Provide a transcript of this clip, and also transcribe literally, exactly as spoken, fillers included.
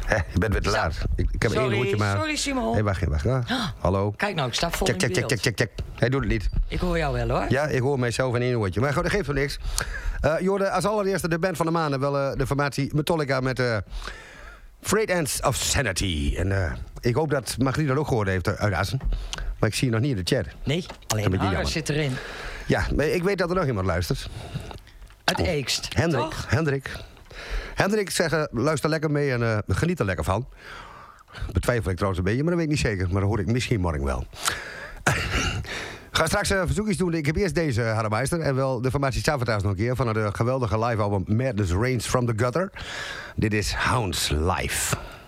Hé, je bent weer te laat. Ik, ik heb sorry, één hoedje maar... sorry Simon. Hé, wacht, wacht. wacht. Ah, Hallo. Kijk nou, ik sta vol Check, in check, check, beeld. check, check, check. Hij doet het niet. Ik hoor jou wel hoor. Ja, ik hoor mijzelf in één hoedje. Maar goed, dat geeft wel niks. Uh, je hoorde als allereerste de band van de maand. Wel uh, de formatie Metallica met... Uh, Frayed Ends of Sanity. En uh, ik hoop dat Margriet dat ook gehoord heeft uit Assen. Maar ik zie je nog niet in de chat. Nee, alleen Harris zit erin. Ja, maar ik weet dat er nog iemand luistert. Uit Eekst, Hendrik, toch? Hendrik. Hendrik zegt, uh, luister lekker mee en uh, geniet er lekker van. Betwijfel ik trouwens een beetje, maar dat weet ik niet zeker. Maar dat hoor ik misschien morgen wel. Ga straks uh, verzoekjes doen. Ik heb eerst deze uh, Harremeister. En wel de formatie Savatage nog een keer. Van het uh, geweldige live album Madness Reigns from the Gutter. Dit is Hounds Live.